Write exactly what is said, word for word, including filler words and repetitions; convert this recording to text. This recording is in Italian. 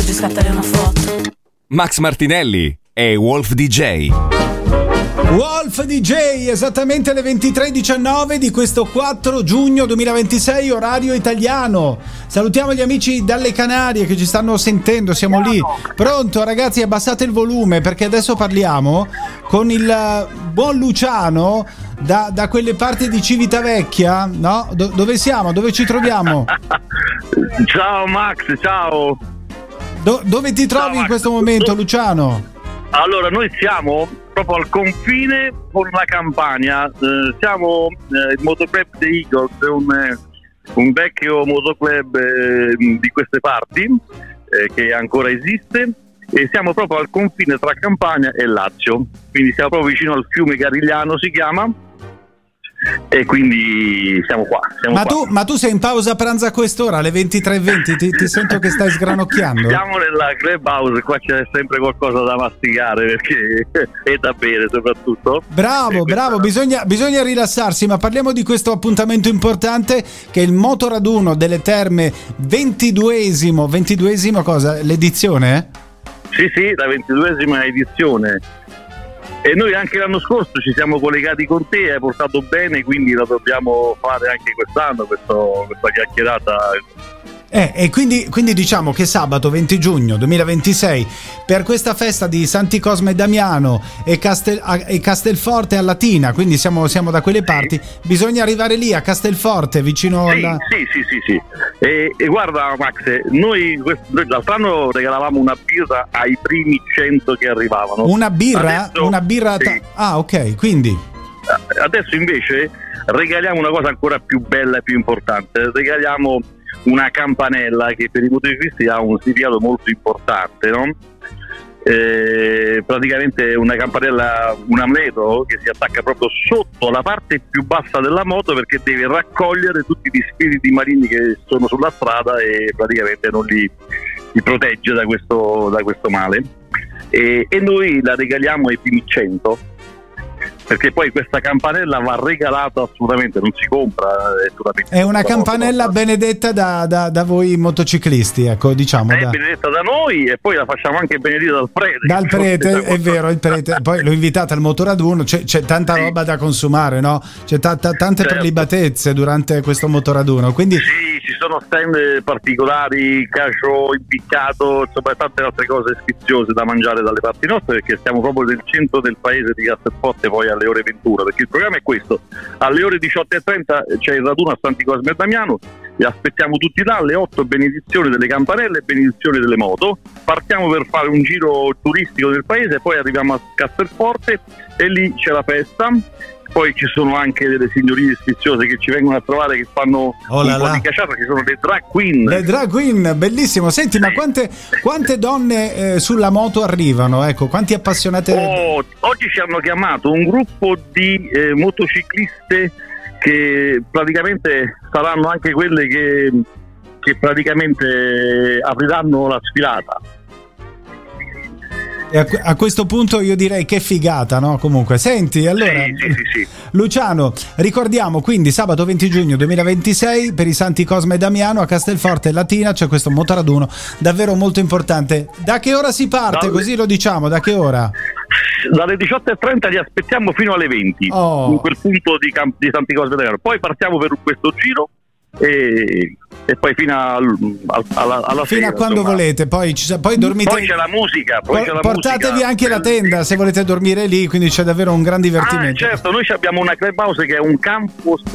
faccio scattare una foto. Max Martinelli e Wolf D J. Wolf D J, esattamente alle ventitré e diciannove di questo quattro giugno duemilaventisei, orario italiano. Salutiamo gli amici dalle Canarie che ci stanno sentendo, siamo lì. Pronto ragazzi, abbassate il volume perché adesso parliamo con il buon Luciano da, da quelle parti di Civitavecchia, no? Do, dove siamo? Dove ci troviamo? Ciao Max, ciao. Do, dove ti trovi ciao, in questo momento, Luciano? Allora, noi siamo proprio al confine con la Campania, eh, siamo eh, il motoclub The Eagles, un, eh, un vecchio motoclub eh, di queste parti eh, che ancora esiste, e siamo proprio al confine tra Campania e Lazio, quindi siamo proprio vicino al fiume Garigliano, si chiama, e quindi siamo qua. Siamo ma, qua. Tu, ma tu sei in pausa pranzo a quest'ora, alle ventitré e venti, ti, ti sento che stai sgranocchiando. Siamo nella clubhouse, qua c'è sempre qualcosa da masticare perché è da bere soprattutto. Bravo, bravo, bisogna, bisogna rilassarsi, ma parliamo di questo appuntamento importante che è il Motoraduno delle Terme, ventiduesimo, ventiduesimo cosa? L'edizione? Sì, sì, la ventiduesima edizione. E noi anche l'anno scorso ci siamo collegati con te, hai portato bene, quindi la dobbiamo fare anche quest'anno, questo, questa chiacchierata. Eh, e quindi, quindi diciamo che sabato venti giugno duemilaventisei, per questa festa di Santi Cosme e Damiano e, Castel, e Castelforte a Latina, quindi siamo, siamo da quelle parti, sì. Bisogna arrivare lì a Castelforte vicino sì, alla... Sì, sì, sì, sì. E, e guarda Max, noi, noi l'altro anno regalavamo una birra ai primi cento che arrivavano. Una birra? Adesso, una birra sì. ta- ah, ok, quindi... Adesso invece regaliamo una cosa ancora più bella e più importante, regaliamo una campanella che per i motociclisti ha un significato molto importante, no? Eh, praticamente una campanella, un amleto che si attacca proprio sotto la parte più bassa della moto, perché deve raccogliere tutti gli spiriti maligni che sono sulla strada e praticamente non li, li protegge da questo, da questo male, e, e noi la regaliamo ai primi cento, perché poi questa campanella va regalata assolutamente, non si compra. È, è una campanella moto, benedetta da, da, da voi motociclisti, ecco, diciamo. È da... benedetta da noi e poi la facciamo anche benedire dal prete. Dal prete, è vero, il prete. Poi lo invitate al motoraduno, c'è, c'è tanta sì. roba da consumare, no? C'è t- t- tante certo. prelibatezze durante questo motoraduno, quindi... Sì, ci sono stand particolari, cacio impiccato, insomma tante altre cose sfiziose da mangiare dalle parti nostre, perché stiamo proprio nel centro del paese di Castelforte, poi alle ore ventuno, perché il programma è questo: alle ore diciotto e trenta c'è il raduno a Santi Cosme e Damiano, li aspettiamo tutti là, alle otto benedizione delle campanelle e benedizione delle moto, partiamo per fare un giro turistico del paese, poi arriviamo a Castelforte e lì c'è la festa. Poi ci sono anche delle signorine sfiziose che ci vengono a trovare, che fanno oh un po' di cacciata, che sono le drag queen. Le drag queen, bellissimo. Senti, sì. ma quante, quante donne eh, sulla moto arrivano? Ecco, quanti appassionati? Oh, oggi ci hanno chiamato un gruppo di eh, motocicliste che praticamente saranno anche quelle che, che praticamente apriranno la sfilata. E a, a questo punto io direi che figata, no? Comunque, senti, allora sì, sì, sì, sì. Luciano, ricordiamo quindi sabato venti giugno duemilaventisei per i Santi Cosme e Damiano a Castelforte Latina c'è questo motoraduno davvero molto importante. Da che ora si parte? Dalle... Così lo diciamo, da che ora? Dalle diciotto e trenta li aspettiamo fino alle venti oh. in quel punto di, Camp- di Santi Cosme e Damiano, poi partiamo per questo giro e, e poi fino al, al, alla, alla fino sera, a quando insomma. volete, poi, ci, poi dormite, poi c'è la musica, poi c'è la portatevi musica. Anche la tenda se volete dormire lì, quindi c'è davvero un gran divertimento. Ah, certo, noi abbiamo una clubhouse che è un campo